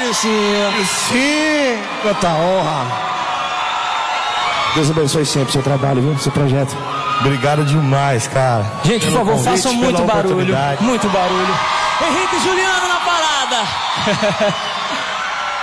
Cricinho. Sim, quanta honra. Deus abençoe sempre o seu trabalho, viu? Seu projeto. Obrigado demais, cara. Gente, por favor, convite, façam muito pela barulho. oportunidade. Muito barulho. Henrique e Juliano na parada.